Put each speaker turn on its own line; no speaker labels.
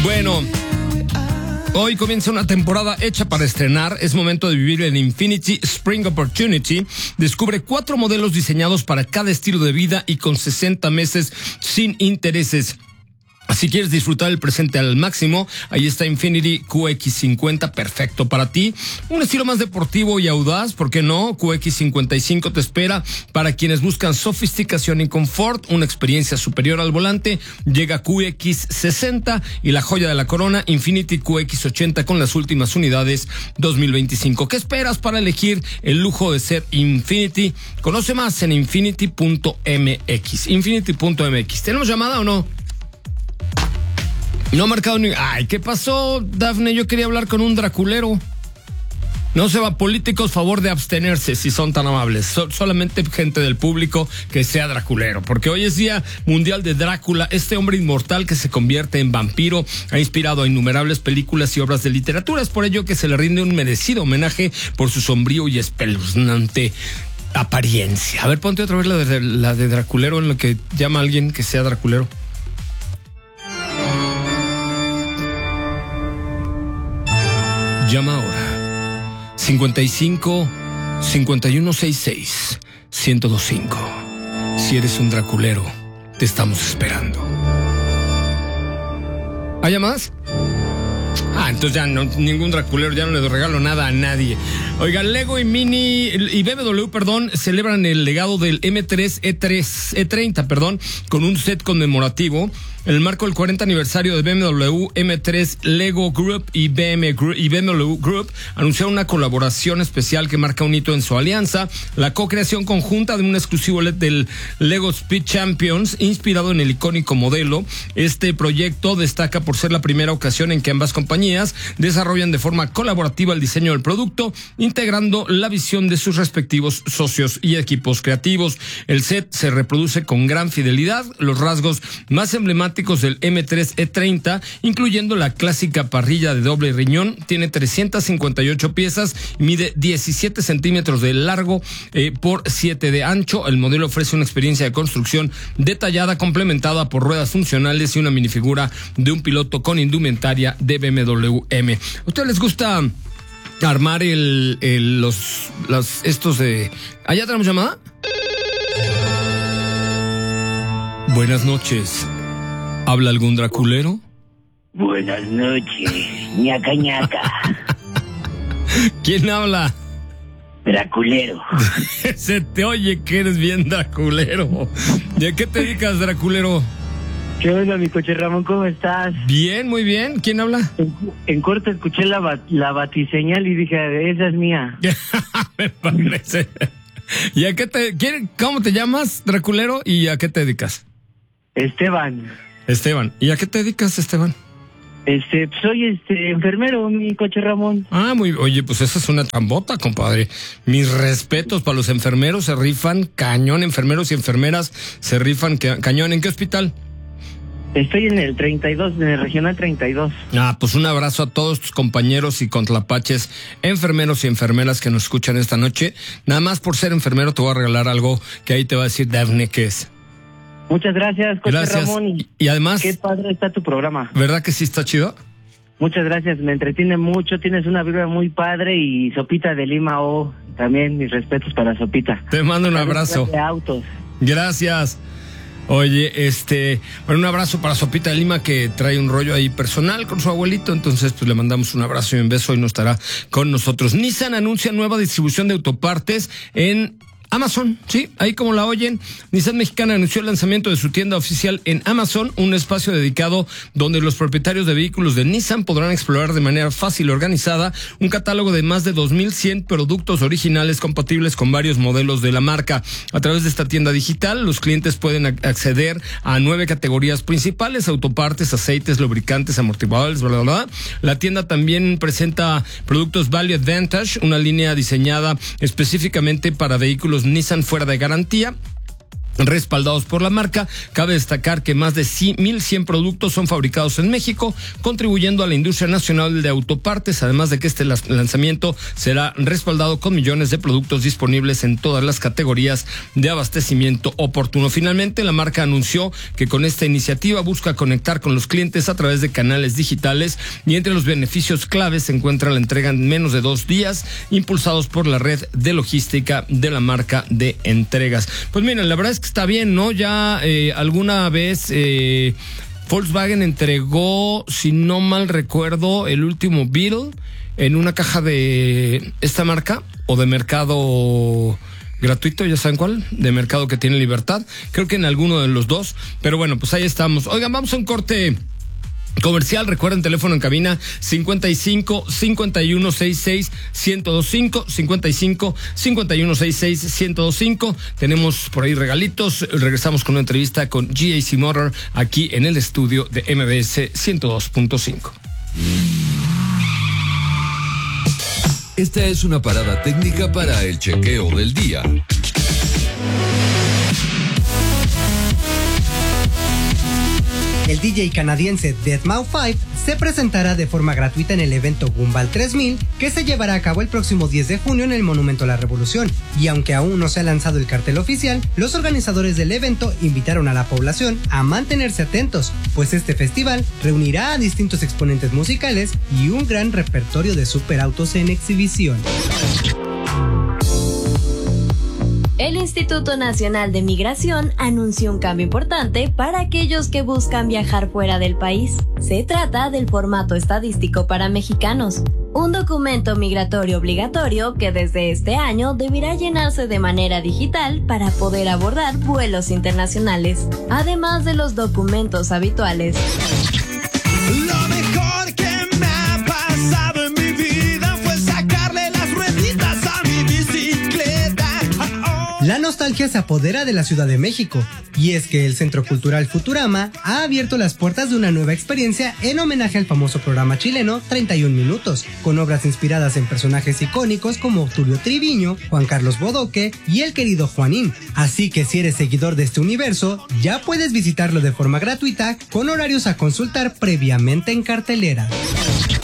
Bueno, hoy comienza una temporada hecha para estrenar. Es momento de vivir el Infiniti Spring Opportunity. Descubre 4 modelos diseñados para cada estilo de vida y con 60 meses sin intereses. Si quieres disfrutar el presente al máximo, ahí está Infiniti QX50, perfecto para ti. Un estilo más deportivo y audaz, ¿por qué no? QX55 te espera para quienes buscan sofisticación y confort, una experiencia superior al volante. Llega QX60 y la joya de la corona, Infiniti QX80 con las últimas unidades 2025. ¿Qué esperas para elegir el lujo de ser Infiniti? Conoce más en infiniti.mx. Infiniti.mx. ¿Tenemos llamada o no? No ha marcado ni... Ay, ¿qué pasó, Dafne? Yo quería hablar con un draculero. No se va, políticos, favor de abstenerse si son tan amables. Solamente gente del público que sea draculero. Porque hoy es Día Mundial de Drácula, este hombre inmortal que se convierte en vampiro. Ha inspirado a innumerables películas y obras de literatura. Es por ello que se le rinde un merecido homenaje por su sombrío y espeluznante apariencia. A ver, ponte otra vez la de draculero, en lo que llama a alguien que sea draculero. Llama ahora 55 5166 1025. Si eres un draculero, te estamos esperando. ¿Hay llamadas? Entonces ya no, ningún draculero, ya no le regalo nada a nadie. Oiga, Lego y BMW, celebran el legado del E30, con un set conmemorativo. En el marco del 40 aniversario de BMW, M3, Lego Group y BMW Group anunciaron una colaboración especial que marca un hito en su alianza, la co-creación conjunta de un exclusivo del Lego Speed Champions, inspirado en el icónico modelo. Este proyecto destaca por ser la primera ocasión en que ambas compañías desarrollan de forma colaborativa el diseño del producto, integrando la visión de sus respectivos socios y equipos creativos. El set se reproduce con gran fidelidad los rasgos más emblemáticos del M3 E30, incluyendo la clásica parrilla de doble riñón. Tiene 358 piezas y mide 17 centímetros de largo por 7 de ancho. El modelo ofrece una experiencia de construcción detallada, complementada por ruedas funcionales y una minifigura de un piloto con indumentaria de BMW M. ¿A ustedes les gusta armar estos de... ¿Allá tenemos llamada? Buenas noches. ¿Habla algún draculero?
Buenas noches, ñaca ñaca.
¿Quién habla?
Draculero.
Se te oye que eres bien draculero. ¿Y a qué te dedicas, draculero?
¿Qué onda, mi coche Ramón? ¿Cómo estás?
Bien, muy bien. ¿Quién habla?
En corto escuché la batiseñal y dije, esa es mía.
Me parece. ¿Y a qué cómo te llamas, draculero? ¿Y a qué te dedicas?
Esteban.
¿Y a qué te dedicas, Esteban?
Soy enfermero, mi coche Ramón.
Oye, pues esa es una chambota, compadre. Mis respetos para los enfermeros, se rifan cañón, enfermeros y enfermeras se rifan cañón. ¿En qué hospital?
Estoy en el 32, en el regional 32.
Pues un abrazo a todos tus compañeros y contlapaches, enfermeros y enfermeras que nos escuchan esta noche. Nada más por ser enfermero te voy a regalar algo que ahí te va a decir Dafne qué es.
Muchas gracias, coche
Gracias.
Ramón.
Y además...
Qué padre está tu programa.
¿Verdad que sí está chido?
Muchas gracias, me entretiene mucho, tienes una vibra muy padre y Sopita de Lima, también mis respetos para Sopita.
Te mando un abrazo.
De autos.
Gracias. Oye, un abrazo para Sopita de Lima, que trae un rollo ahí personal con su abuelito, entonces pues le mandamos un abrazo y un beso y no estará con nosotros. Nissan anuncia nueva distribución de autopartes en Amazon, sí, ahí como la oyen. Nissan Mexicana anunció el lanzamiento de su tienda oficial en Amazon, un espacio dedicado donde los propietarios de vehículos de Nissan podrán explorar de manera fácil y organizada un catálogo de más de 2,100 productos originales compatibles con varios modelos de la marca. A través de esta tienda digital, los clientes pueden acceder a 9 categorías principales: autopartes, aceites, lubricantes, amortiguadores, bla, bla, bla. La tienda también presenta productos Value Advantage, una línea diseñada específicamente para vehículos Nissan fuera de garantía. respaldados por la marca. Cabe destacar que más de 1,100 productos son fabricados en México, contribuyendo a la industria nacional de autopartes, además de que este lanzamiento será respaldado con millones de productos disponibles en todas las categorías de abastecimiento oportuno. Finalmente, la marca anunció que con esta iniciativa busca conectar con los clientes a través de canales digitales, y entre los beneficios claves se encuentra la entrega en menos de 2 días, impulsados por la red de logística de la marca de entregas. Pues miren, la verdad es que está bien, ¿no? Ya alguna vez Volkswagen entregó, si no mal recuerdo, el último Beetle en una caja de esta marca o de mercado gratuito, ya saben cuál, de mercado que tiene libertad. Creo que en alguno de los dos, pero bueno, pues ahí estamos. Oigan, vamos a un corte comercial. Recuerden, teléfono en cabina 55 51 66 1025, 55 51 66 1025. Tenemos por ahí regalitos. Regresamos con una entrevista con GAC Motor aquí en el estudio de MBS 102.5.
Esta es una parada técnica para el chequeo del día.
El DJ canadiense deadmau5 se presentará de forma gratuita en el evento Gumball 3000, que se llevará a cabo el próximo 10 de junio en el Monumento a la Revolución. Y aunque aún no se ha lanzado el cartel oficial, los organizadores del evento invitaron a la población a mantenerse atentos, pues este festival reunirá a distintos exponentes musicales y un gran repertorio de superautos en exhibición.
El Instituto Nacional de Migración anunció un cambio importante para aquellos que buscan viajar fuera del país. Se trata del formato estadístico para mexicanos, un documento migratorio obligatorio que desde este año deberá llenarse de manera digital para poder abordar vuelos internacionales, además de los documentos habituales.
Lo mejor que me ha pasado en mi vida fue sacarle las rueditas a mi bicicleta.
La nostalgia se apodera de la Ciudad de México, y es que el Centro Cultural Futurama ha abierto las puertas de una nueva experiencia en homenaje al famoso programa chileno 31 Minutos, con obras inspiradas en personajes icónicos como Tulio Triviño, Juan Carlos Bodoque y el querido Juanín. Así que si eres seguidor de este universo, ya puedes visitarlo de forma gratuita con horarios a consultar previamente en cartelera.